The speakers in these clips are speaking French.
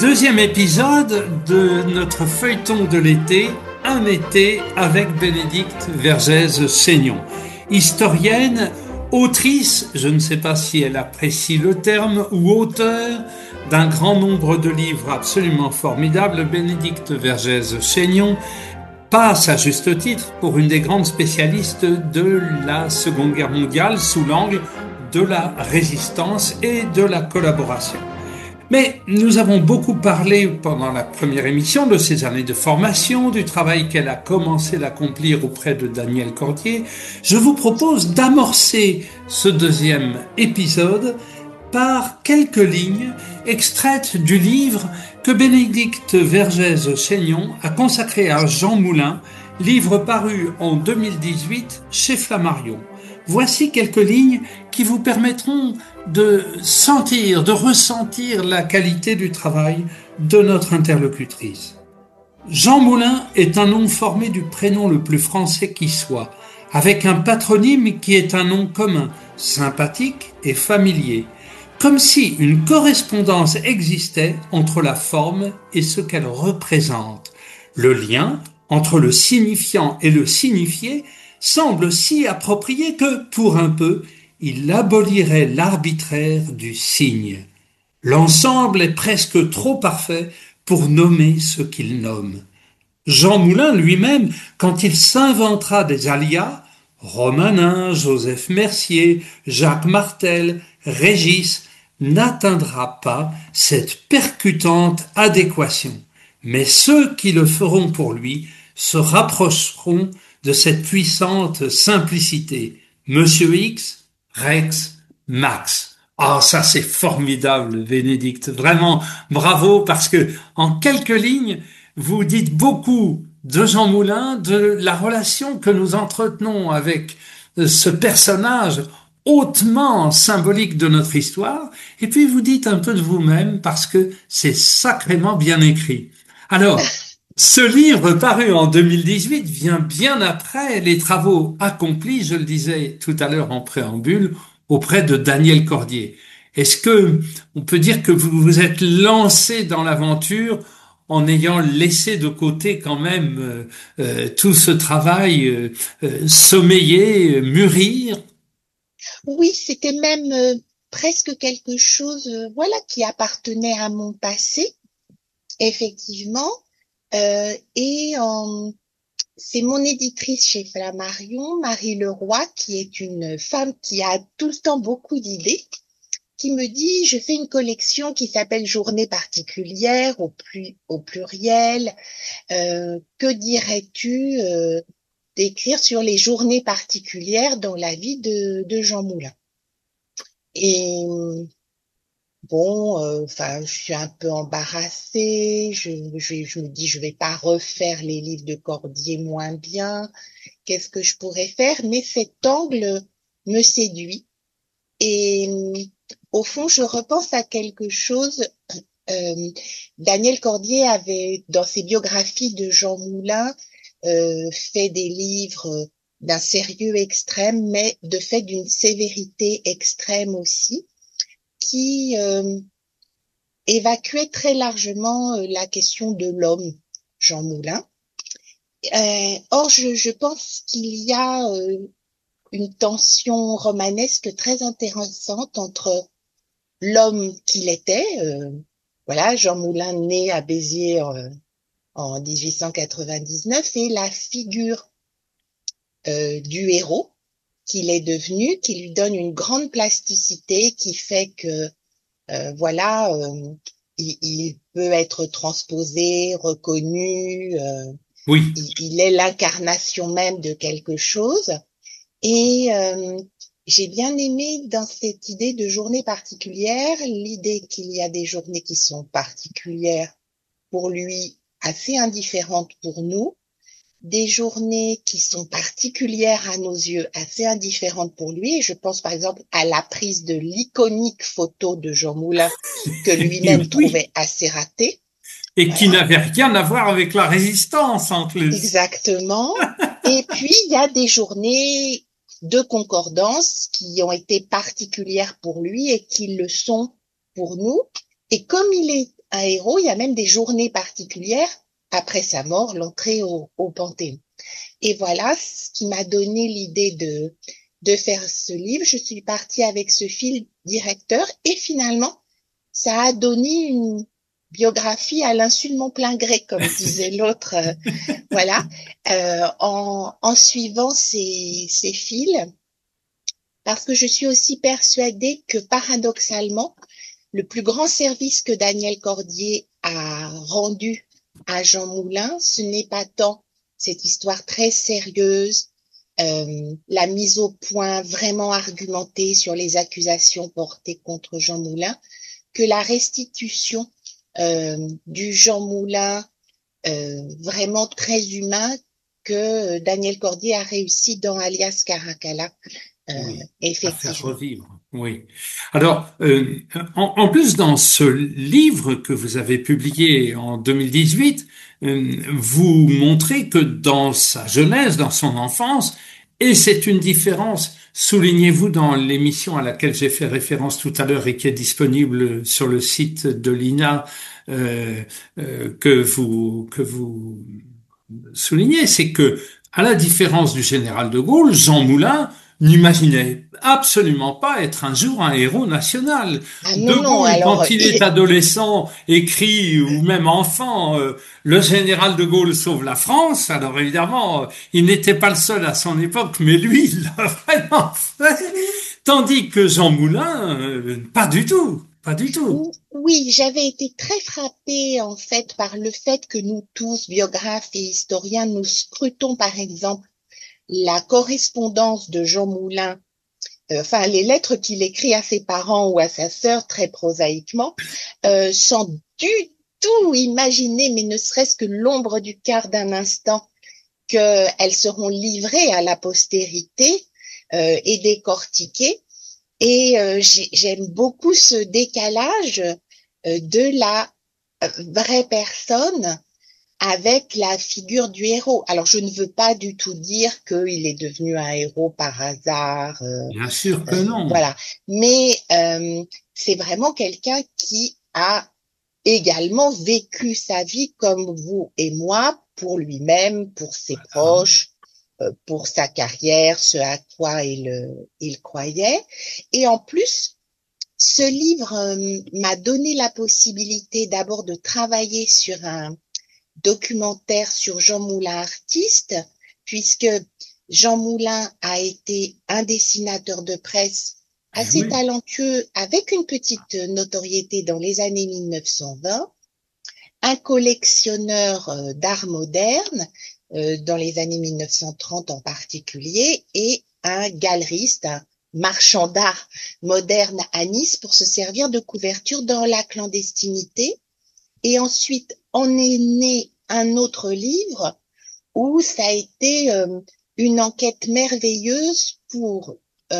Deuxième épisode de notre feuilleton de l'été, un été avec Bénédicte Vergès-Chaignon. Historienne, autrice, je ne sais pas si elle apprécie le terme, ou auteur d'un grand nombre de livres absolument formidables, Bénédicte Vergès-Chaignon passe à juste titre pour une des grandes spécialistes de la Seconde Guerre mondiale sous l'angle de la résistance et de la collaboration. Mais nous avons beaucoup parlé pendant la première émission de ses années de formation, du travail qu'elle a commencé d'accomplir auprès de Daniel Cordier. Je vous propose d'amorcer ce deuxième épisode par quelques lignes extraites du livre que Bénédicte Vergès-Chaignon a consacré à Jean Moulin, livre paru en 2018 chez Flammarion. Voici quelques lignes qui vous permettront de sentir, de ressentir la qualité du travail de notre interlocutrice. Jean Moulin est un nom formé du prénom le plus français qui soit, avec un patronyme qui est un nom commun, sympathique et familier, comme si une correspondance existait entre la forme et ce qu'elle représente. Le lien entre le signifiant et le signifié semble si approprié que, pour un peu, il abolirait l'arbitraire du signe. L'ensemble est presque trop parfait pour nommer ce qu'il nomme. Jean Moulin lui-même, quand il s'inventera des alias, Romanin, Joseph Mercier, Jacques Martel, Régis, n'atteindra pas cette percutante adéquation. Mais ceux qui le feront pour lui se rapprocheront de cette puissante simplicité. Monsieur X, Rex, Max. Ah, ça c'est formidable, Bénédicte. Vraiment, bravo, parce que en quelques lignes, vous dites beaucoup de Jean Moulin, de la relation que nous entretenons avec ce personnage hautement symbolique de notre histoire, et puis vous dites un peu de vous-même parce que c'est sacrément bien écrit. Alors, ce livre paru en 2018 vient bien après les travaux accomplis, je le disais tout à l'heure en préambule, auprès de Daniel Cordier. Est-ce que on peut dire que vous vous êtes lancé dans l'aventure en ayant laissé de côté quand même tout ce travail sommeiller, mûrir? Oui, c'était même presque quelque chose, qui appartenait à mon passé, effectivement. C'est mon éditrice chez Flammarion, Marie Leroy, qui est une femme qui a tout le temps beaucoup d'idées, qui me dit, je fais une collection qui s'appelle Journées particulières au pluriel. Que dirais-tu d'écrire sur les journées particulières dans la vie de Jean Moulin? Et je suis un peu embarrassée. Je me dis, je vais pas refaire les livres de Cordier moins bien. Qu'est-ce que je pourrais faire? Mais cet angle me séduit. Et au fond, je repense à quelque chose. Daniel Cordier avait, dans ses biographies de Jean Moulin, fait des livres d'un sérieux extrême, mais de fait d'une sévérité extrême aussi, qui évacuait très largement la question de l'homme, Jean Moulin. Or, je pense qu'il y a une tension romanesque très intéressante entre l'homme qu'il était, Jean Moulin né à Béziers en 1899, et la figure du héros qu'il est devenu, qui lui donne une grande plasticité, qui fait que il peut être transposé, reconnu, Oui. il est l'incarnation même de quelque chose. Et j'ai bien aimé dans cette idée de journée particulière, l'idée qu'il y a des journées qui sont particulières pour lui, assez indifférentes pour nous, des journées qui sont particulières à nos yeux, assez indifférentes pour lui. Et je pense par exemple à la prise de l'iconique photo de Jean Moulin, que lui-même trouvait assez ratée. Et qui n'avait rien à voir avec la résistance en plus. Exactement. Et puis, il y a des journées de concordance qui ont été particulières pour lui et qui le sont pour nous. Et comme il est un héros, il y a même des journées particulières après sa mort, l'entrée au Panthéon. Et voilà ce qui m'a donné l'idée de faire ce livre. Je suis partie avec ce fil directeur et finalement, ça a donné une biographie à l'insu de mon plein gré, comme disait l'autre. Voilà, en suivant ces fils, parce que je suis aussi persuadée que paradoxalement, le plus grand service que Daniel Cordier a rendu à Jean Moulin, ce n'est pas tant cette histoire très sérieuse, la mise au point vraiment argumentée sur les accusations portées contre Jean Moulin, que la restitution du Jean Moulin vraiment très humain que Daniel Cordier a réussi dans Alias Caracalla. Oui, à faire Effectivement. revivre. Oui. Alors, en plus, dans ce livre que vous avez publié en 2018, vous montrez que dans sa jeunesse, dans son enfance, et c'est une différence, soulignez-vous dans l'émission à laquelle j'ai fait référence tout à l'heure et qui est disponible sur le site de l'INA, que vous soulignez, c'est que, à la différence du général de Gaulle, Jean Moulin n'imaginait absolument pas être un jour un héros national. Ah De non, non, Gaulle, alors quand il est adolescent, écrit, ou même enfant, le général de Gaulle sauve la France. Alors évidemment, il n'était pas le seul à son époque, mais lui, il l'a vraiment fait. Tandis que Jean Moulin, pas du tout, pas du tout. oui, j'avais été très frappée en fait par le fait que nous tous, biographes et historiens, nous scrutons par exemple la correspondance de Jean Moulin, enfin les lettres qu'il écrit à ses parents ou à sa sœur très prosaïquement, sans du tout imaginer, mais ne serait-ce que l'ombre du quart d'un instant, qu'elles seront livrées à la postérité et décortiquées. Et j'aime beaucoup ce décalage de la vraie personne avec la figure du héros. Alors, je ne veux pas du tout dire qu'il est devenu un héros par hasard, Bien sûr que non. voilà. Mais c'est vraiment quelqu'un qui a également vécu sa vie comme vous et moi, pour lui-même, pour ses proches, pour sa carrière, ce à quoi il croyait. Et en plus, ce livre m'a donné la possibilité d'abord de travailler sur un documentaire sur Jean Moulin artiste, puisque Jean Moulin a été un dessinateur de presse Eh assez oui. talentueux avec une petite notoriété dans les années 1920, un collectionneur d'art moderne dans les années 1930 en particulier, et un galeriste, un marchand d'art moderne à Nice pour se servir de couverture dans la clandestinité. Et ensuite, en est né un autre livre où ça a été une enquête merveilleuse pour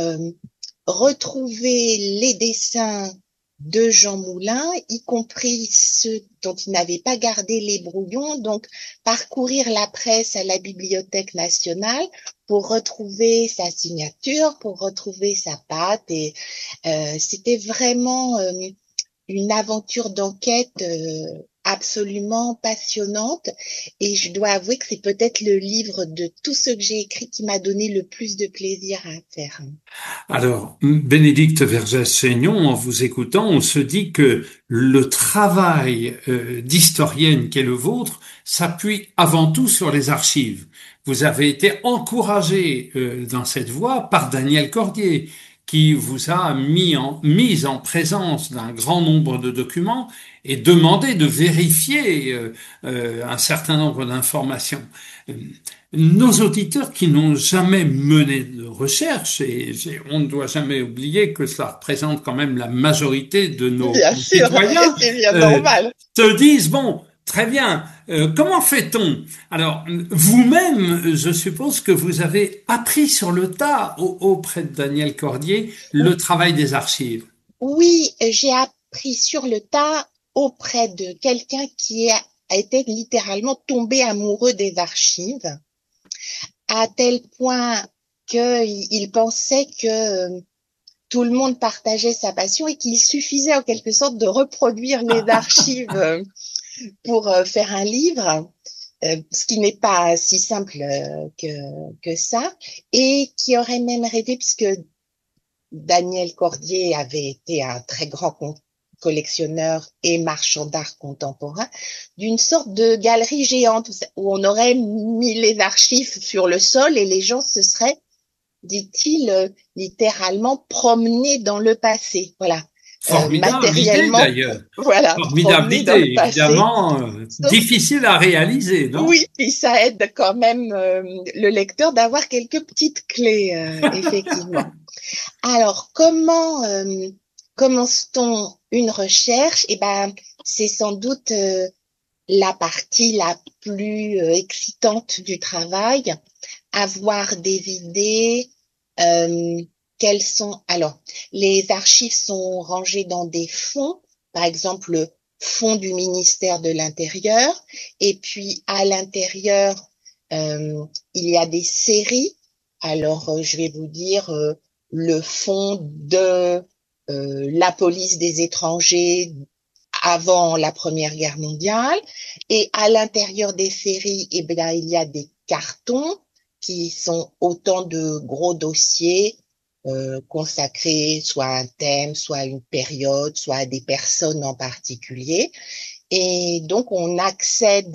retrouver les dessins de Jean Moulin, y compris ceux dont il n'avait pas gardé les brouillons, donc parcourir la presse à la Bibliothèque nationale pour retrouver sa signature, pour retrouver sa patte. Et c'était vraiment une aventure d'enquête absolument passionnante, et je dois avouer que c'est peut-être le livre de tous ceux que j'ai écrits qui m'a donné le plus de plaisir à faire. Alors, Bénédicte Vergès-Chaignon, en vous écoutant, on se dit que le travail d'historienne qu'est le vôtre s'appuie avant tout sur les archives. Vous avez été encouragé dans cette voie par Daniel Cordier, qui vous a mis en présence d'un grand nombre de documents et demandé de vérifier un certain nombre d'informations. Nos auditeurs qui n'ont jamais mené de recherche, et on ne doit jamais oublier que cela représente quand même la majorité de nos Bien sûr, citoyens, c'est bien normal. se disent, bon, très bien, comment fait-on? Alors, vous-même, je suppose que vous avez appris sur le tas auprès de Daniel Cordier le travail des archives. Oui, j'ai appris sur le tas auprès de quelqu'un qui a été littéralement tombé amoureux des archives, à tel point qu'il pensait que tout le monde partageait sa passion et qu'il suffisait en quelque sorte de reproduire les archives pour faire un livre, ce qui n'est pas si simple que ça, et qui aurait même rêvé, puisque Daniel Cordier avait été un très grand collectionneur et marchand d'art contemporain, d'une sorte de galerie géante où on aurait mis les archives sur le sol et les gens se seraient, dit-il, littéralement promenés dans le passé. Voilà. Formidable idée Matériellement, d'ailleurs. voilà, Formidable promenés dans le idée, passé. évidemment, Sauf, difficile à réaliser, non? oui, puis ça aide quand même le lecteur d'avoir quelques petites clés, effectivement. Alors, comment commence-t-on une recherche? Eh ben, c'est sans doute la partie la plus excitante du travail, avoir des idées. euh, Quelles sont... Alors, les archives sont rangées dans des fonds, par exemple le fonds du ministère de l'Intérieur, et puis à l'intérieur, il y a des séries. Alors, je vais vous dire le fonds de la police des étrangers avant la Première Guerre mondiale. Et à l'intérieur des séries, eh bien, il y a des cartons qui sont autant de gros dossiers consacrés soit à un thème, soit à une période, soit à des personnes en particulier. Et donc, on accède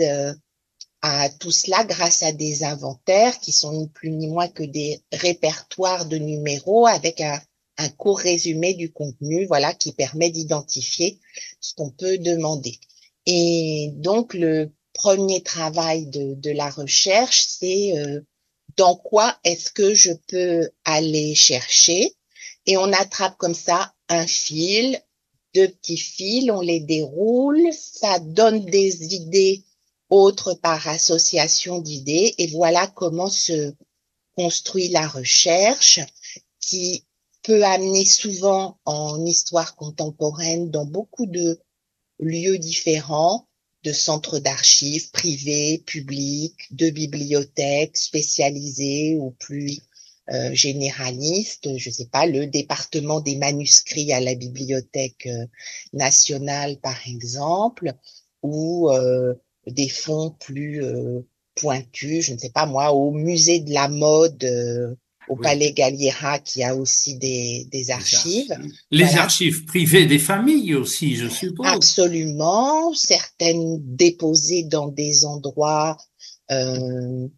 à tout cela grâce à des inventaires qui sont ni plus ni moins que des répertoires de numéros avec un court résumé du contenu, voilà, qui permet d'identifier ce qu'on peut demander. Et donc, le premier travail de la recherche, c'est dans quoi est-ce que je peux aller chercher? Et on attrape comme ça un fil, deux petits fils, on les déroule, ça donne des idées autres par association d'idées, et voilà comment se construit la recherche qui peut amener souvent en histoire contemporaine dans beaucoup de lieux différents, de centres d'archives privés, publics, de bibliothèques spécialisées ou plus généralistes. Je sais pas, le département des manuscrits à la Bibliothèque nationale, par exemple, ou des fonds plus pointus, je ne sais pas moi, au musée de la mode, au Oui, Palais Galliera, qui a aussi des les archives. archives. Les Voilà, archives privées des familles aussi, je suppose. absolument, certaines déposées dans des endroits euh,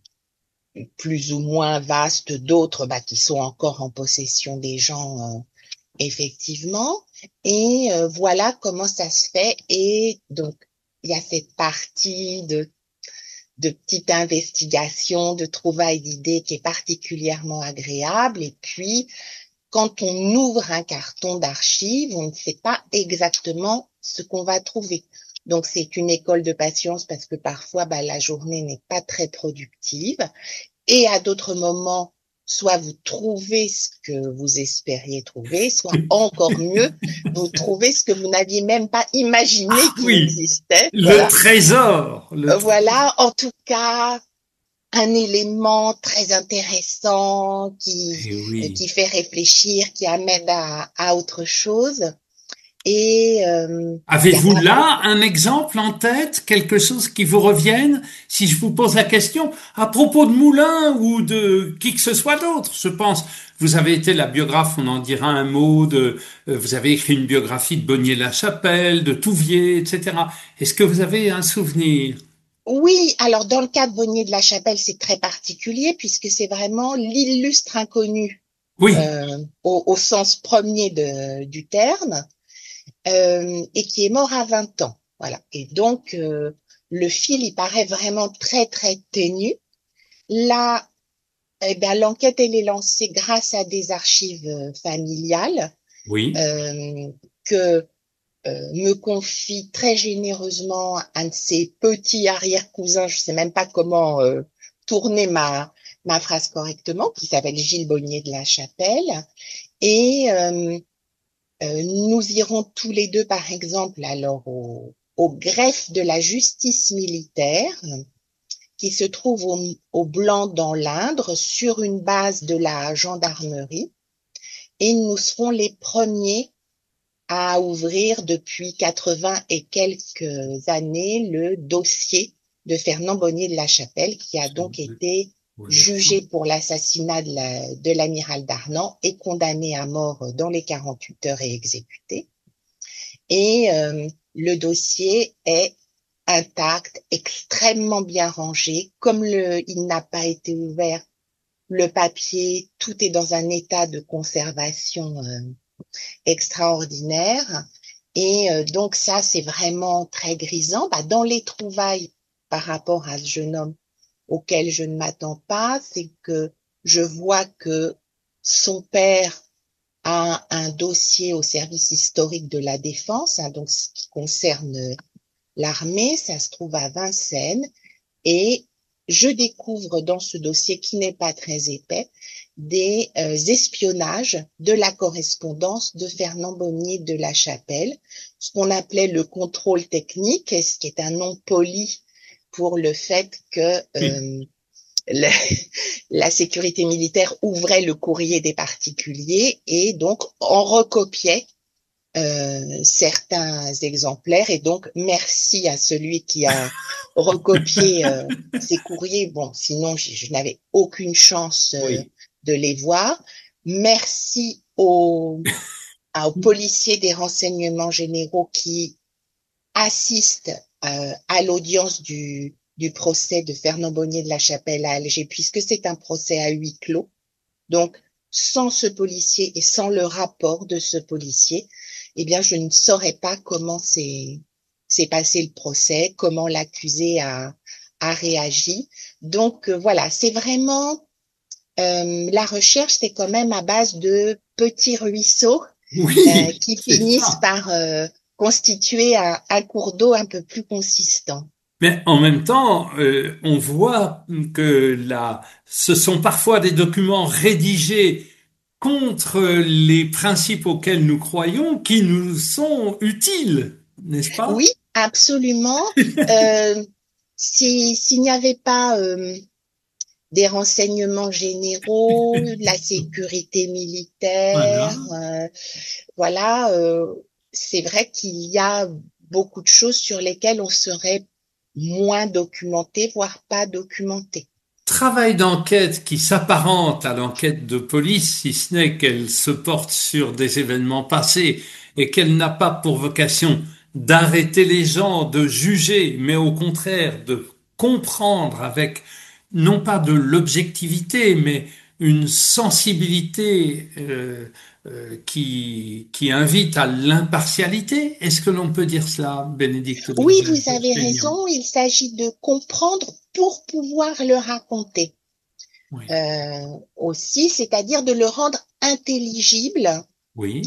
plus ou moins vastes, d'autres qui sont encore en possession des gens, effectivement. Et voilà comment ça se fait. Et donc, il y a cette partie de petite investigation, de trouvailles d'idées qui est particulièrement agréable. Et puis, quand on ouvre un carton d'archives, on ne sait pas exactement ce qu'on va trouver. Donc, c'est une école de patience parce que parfois, la journée n'est pas très productive. Et à d'autres moments, soit vous trouvez ce que vous espériez trouver, soit encore mieux, vous trouvez ce que vous n'aviez même pas imaginé qu'il Oui, existait. le Voilà. trésor. Voilà, en tout cas, un élément très intéressant Eh oui. qui fait réfléchir, qui amène à autre chose. Et il y a Avez-vous pas mal. là un exemple en tête, quelque chose qui vous revienne, si je vous pose la question, à propos de Moulin ou de qui que ce soit d'autre, je pense. Vous avez été la biographe, on en dira un mot, vous avez écrit une biographie de Bonnier-la-Chapelle, de Touvier, etc. Est-ce que vous avez un souvenir? Oui, alors dans le cas de Bonnier de la Chapelle, c'est très particulier puisque c'est vraiment l'illustre inconnu Oui, au sens premier du terme, et qui est mort à 20 ans. Voilà. Et donc, le fil, il paraît vraiment très, très ténu. Là, eh bien, l'enquête, elle est lancée grâce à des archives familiales oui, euh, que me confie très généreusement un de ses petits arrière-cousins, je sais même pas comment tourner ma phrase correctement, qui s'appelle Gilles Bonnier de la Chapelle. Et nous irons tous les deux, par exemple, alors au greffe de la justice militaire, qui se trouve au Blanc dans l'Indre, sur une base de la gendarmerie. et nous serons les premiers à ouvrir depuis 80 et quelques années le dossier de Fernand Bonnier de la Chapelle, qui a donc été jugé pour l'assassinat de l'amiral Darnan et condamné à mort dans les 48 heures et exécuté. Et le dossier est intact, extrêmement bien rangé. Comme il n'a pas été ouvert, le papier, tout est dans un état de conservation extraordinaire. Et donc ça, c'est vraiment très grisant. Dans les trouvailles par rapport à ce jeune homme auquel je ne m'attends pas, c'est que je vois que son père a un dossier au service historique de la défense, donc ce qui concerne l'armée, ça se trouve à Vincennes, et je découvre dans ce dossier, qui n'est pas très épais, des espionnages de la correspondance de Fernand Bonnier de la Chapelle, ce qu'on appelait le contrôle technique, ce qui est un nom poli pour le fait que la sécurité militaire ouvrait le courrier des particuliers et donc en recopiait certains exemplaires. Et donc, merci à celui qui a recopié ces courriers. Bon, sinon, je n'avais aucune chance de les voir. Merci aux policiers des renseignements généraux qui assistent à l'audience du procès de Fernand Bonnier de la Chapelle à Alger, puisque c'est un procès à huis clos. Donc, sans ce policier et sans le rapport de ce policier, eh bien, je ne saurais pas comment s'est passé le procès, comment l'accusé a réagi. Donc, voilà, c'est vraiment la recherche, c'est quand même à base de petits ruisseaux qui finissent par constituer un cours d'eau un peu plus consistant. Mais en même temps, on voit que ce sont parfois des documents rédigés contre les principes auxquels nous croyons qui nous sont utiles, n'est-ce pas? Oui, absolument. S'il n'y avait pas des renseignements généraux, la sécurité militaire, voilà, c'est vrai qu'il y a beaucoup de choses sur lesquelles on serait moins documenté, voire pas documenté. Travail d'enquête qui s'apparente à l'enquête de police, si ce n'est qu'elle se porte sur des événements passés et qu'elle n'a pas pour vocation d'arrêter les gens, de juger, mais au contraire de comprendre avec non pas de l'objectivité, mais une sensibilité qui invite à l'impartialité. Est-ce que l'on peut dire cela, Bénédicte? Oui, vous avez raison. Il s'agit de comprendre pour pouvoir le raconter. Oui. Aussi, c'est-à-dire de le rendre intelligible. Oui.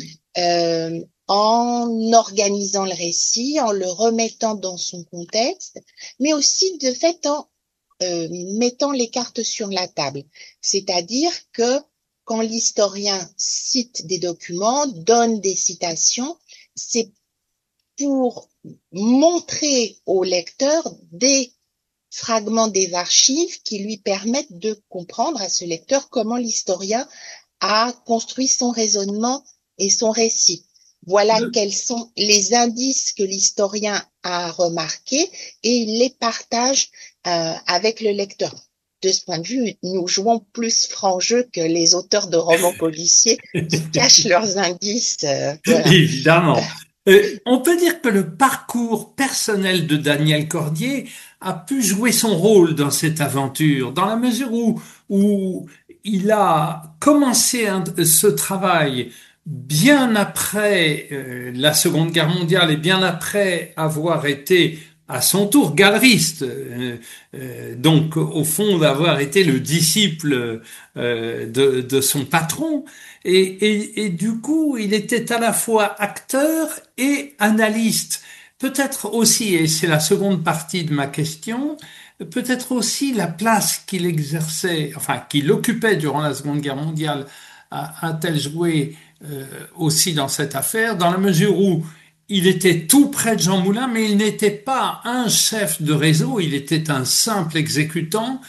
En organisant le récit, en le remettant dans son contexte, mais aussi de fait en mettant les cartes sur la table. C'est-à-dire que quand l'historien cite des documents, donne des citations, c'est pour montrer au lecteur des fragments des archives qui lui permettent de comprendre à ce lecteur comment l'historien a construit son raisonnement et son récit. Voilà quels sont les indices que l'historien a remarqués et il les partage avec le lecteur. De ce point de vue, nous jouons plus franc jeu que les auteurs de romans policiers qui cachent leurs indices. Voilà. Évidemment. On peut dire que le parcours personnel de Daniel Cordier a pu jouer son rôle dans cette aventure, dans la mesure où il a commencé ce travail bien après la Seconde Guerre mondiale et bien après avoir été à son tour galeriste, donc au fond d'avoir été le disciple de son patron, et du coup il était à la fois acteur et analyste. Peut-être aussi, et c'est la seconde partie de ma question, peut-être aussi la place qu'il exerçait, enfin qu'il occupait durant la Seconde Guerre mondiale a-t-elle joué aussi dans cette affaire, dans la mesure où il était tout près de Jean Moulin, mais il n'était pas un chef de réseau, il était un simple exécutant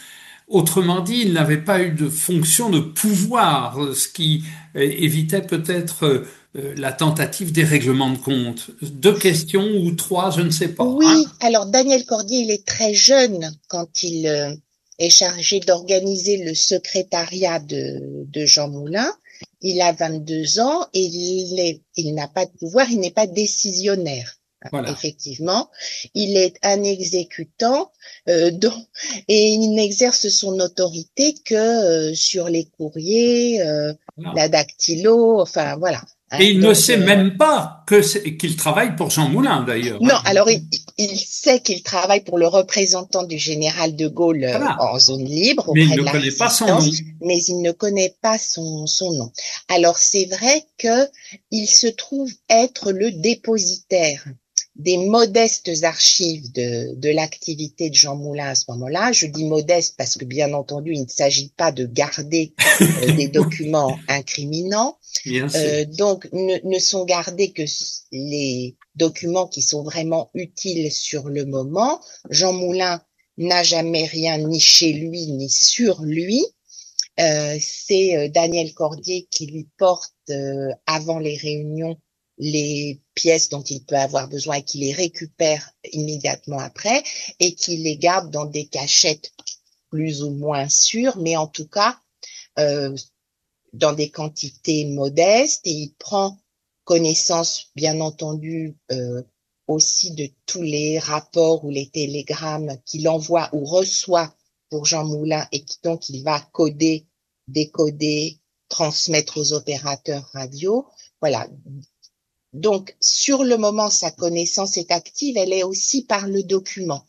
Autrement dit, il n'avait pas eu de fonction de pouvoir, ce qui évitait peut-être la tentative des règlements de compte. Deux questions ou trois, je ne sais pas, hein. Oui, alors Daniel Cordier, il est très jeune quand il est chargé d'organiser le secrétariat de Jean Moulin. Il a 22 ans et il n'a pas de pouvoir, il n'est pas décisionnaire. Voilà. Effectivement, il est un exécutant et il n'exerce son autorité que sur les courriers, Voilà. la dactylo, enfin voilà. Et Hein, il ne donc, sait même pas qu'il travaille pour Jean Moulin, d'ailleurs, non, hein. alors il sait qu'il travaille pour le représentant du général de Gaulle Voilà. en zone libre Mais il auprès ne de la connaît pas son résistance, nom. mais il ne connaît pas son nom. Alors c'est vrai que il se trouve être le dépositaire des modestes archives de l'activité de Jean Moulin à ce moment-là. Je dis modeste parce que bien entendu, il ne s'agit pas de garder des documents incriminants. Bien sûr. Donc, ne sont gardés que les documents qui sont vraiment utiles sur le moment. Jean Moulin n'a jamais rien ni chez lui ni sur lui. C'est Daniel Cordier qui lui porte avant les réunions les pièces dont il peut avoir besoin et qui les récupère immédiatement après et qui les garde dans des cachettes plus ou moins sûres, mais en tout cas dans des quantités modestes, et il prend connaissance, bien entendu, aussi de tous les rapports ou les télégrammes qu'il envoie ou reçoit pour Jean Moulin et donc il va coder, décoder, transmettre aux opérateurs radio. Voilà. Donc, sur le moment, sa connaissance est active, elle est aussi par le document.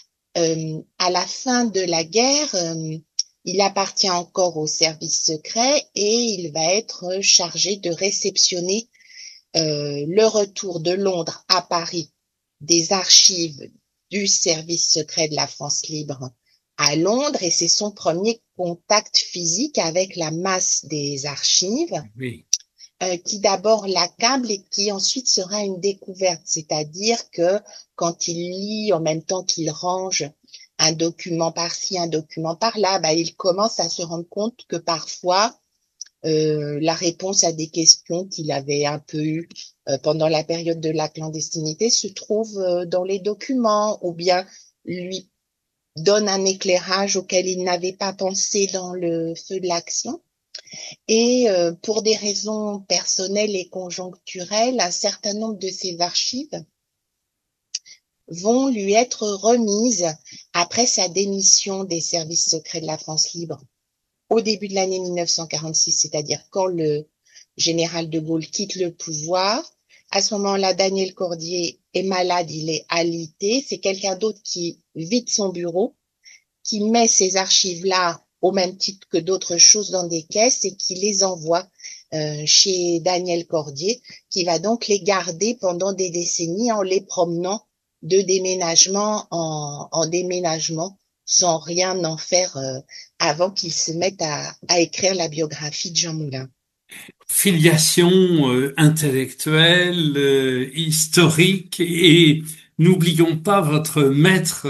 À la fin de la guerre, il appartient encore au service secret et il va être chargé de réceptionner le retour de Londres à Paris des archives du service secret de la France libre à Londres, et c'est son premier contact physique avec la masse des archives Oui. qui d'abord l'accable et qui ensuite sera une découverte, c'est-à-dire que quand il lit en même temps qu'il range un document par-ci, un document par-là, bah, il commence à se rendre compte que parfois la réponse à des questions qu'il avait un peu eues pendant la période de la clandestinité se trouve dans les documents, ou bien lui donne un éclairage auquel il n'avait pas pensé dans le feu de l'action. Et pour des raisons personnelles et conjoncturelles, un certain nombre de ces archives vont lui être remises après sa démission des services secrets de la France libre au début de l'année 1946, c'est-à-dire quand le général de Gaulle quitte le pouvoir. À ce moment-là, Daniel Cordier est malade, il est alité. C'est quelqu'un d'autre qui vide son bureau, qui met ces archives-là au même titre que d'autres choses dans des caisses et qui les envoie chez Daniel Cordier, qui va donc les garder pendant des décennies en les promenant de déménagement en déménagement, sans rien en faire avant qu'il se mette à écrire la biographie de Jean Moulin. Filiation intellectuelle, historique, et n'oublions pas votre maître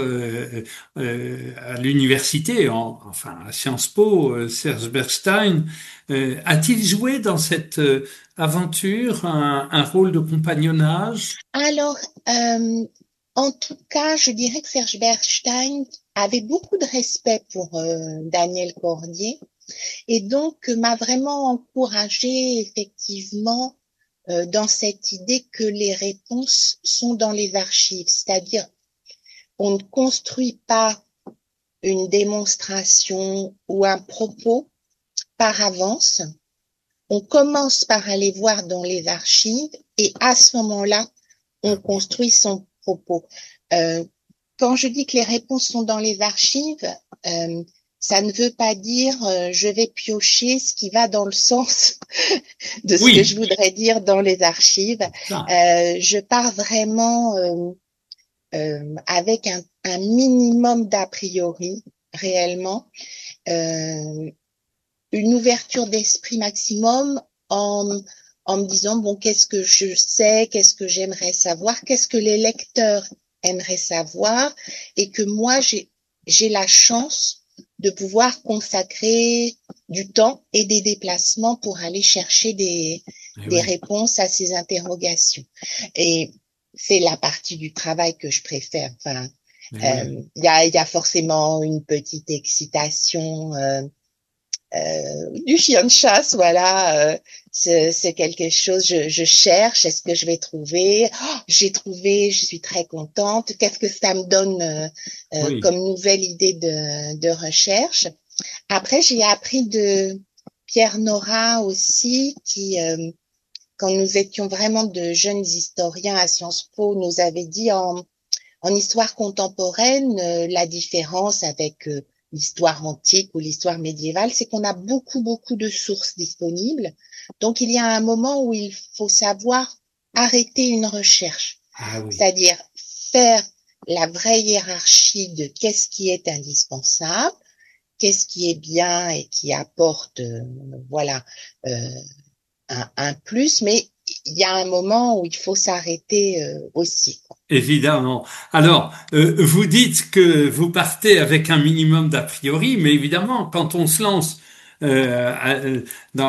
à l'université, enfin à Sciences Po, Serge Bernstein. A-t-il joué dans cette aventure un rôle de compagnonnage? Alors, en tout cas, je dirais que Serge Bernstein avait beaucoup de respect pour Daniel Cordier et donc m'a vraiment encouragée effectivement dans cette idée que les réponses sont dans les archives, c'est-à-dire on ne construit pas une démonstration ou un propos par avance, on commence par aller voir dans les archives et à ce moment-là, on construit son propos. Quand je dis que les réponses sont dans les archives, ça ne veut pas dire je vais piocher ce qui va dans le sens de ce que je Oui, voudrais dire dans les archives. ça. Je pars vraiment avec un minimum d'a priori réellement, une ouverture d'esprit maximum en me disant bon, qu'est-ce que je sais, qu'est-ce que j'aimerais savoir, qu'est-ce que les lecteurs aimeraient savoir, et que moi j'ai la chance de pouvoir consacrer du temps et des déplacements pour aller chercher Eh des oui, réponses à ces interrogations. Et c'est la partie du travail que je préfère. Enfin, eh oui. y a forcément une petite excitation du chien de chasse, voilà. C'est quelque chose, je cherche, est-ce que je vais trouver? Oh, j'ai trouvé, je suis très contente. Qu'est-ce que ça me donne Oui. comme nouvelle idée de recherche? Après, j'ai appris de Pierre Nora aussi, qui, quand nous étions vraiment de jeunes historiens à Sciences Po, nous avait dit en histoire contemporaine, la différence avec l'histoire antique ou l'histoire médiévale, c'est qu'on a beaucoup, beaucoup de sources disponibles. Donc, il y a un moment où il faut savoir arrêter une recherche, Ah oui. c'est-à-dire faire la vraie hiérarchie de qu'est-ce qui est indispensable, qu'est-ce qui est bien et qui apporte, voilà, euh, un plus, mais il y a un moment où il faut s'arrêter aussi. Évidemment. Alors, vous dites que vous partez avec un minimum d'a priori, mais évidemment, quand on se lance dans